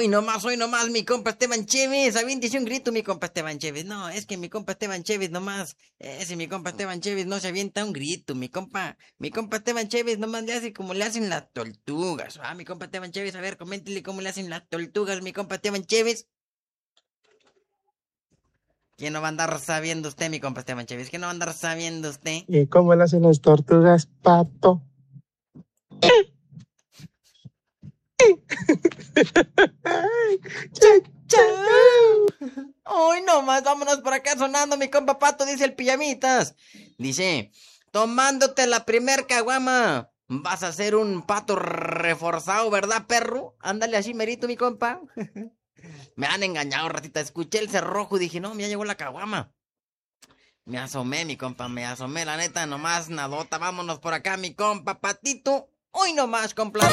hoy nomás, mi compa Esteban Chévez, aviéntese un grito, mi compa Esteban Chévez. No, es que mi compa Esteban Chévez nomás, ese mi compa Esteban Chévez no se avienta un grito, mi compa Esteban Chévez nomás le hace como le hacen las tortugas. Ah, mi compa Esteban Chévez, a ver, coméntele cómo le hacen las tortugas, mi compa Esteban Chévez. ¿Quién no va a andar sabiendo usted, mi compa Esteban Chévez? ¿Quién no va a andar sabiendo usted? ¿Y cómo le hacen las tortugas, pato? ¡Chau, chau! Hoy nomás, vámonos por acá sonando, mi compa Pato, dice el Pijamitas. Dice, tomándote la primer caguama, vas a ser un pato reforzado, ¿verdad, perro? Ándale así, merito, mi compa. Me han engañado, ratita. Escuché el cerrojo y dije, no, ya llegó la caguama. Me asomé, mi compa, me asomé, la neta, nomás nadota. Vámonos por acá, mi compa Patito. Hoy nomás, compa.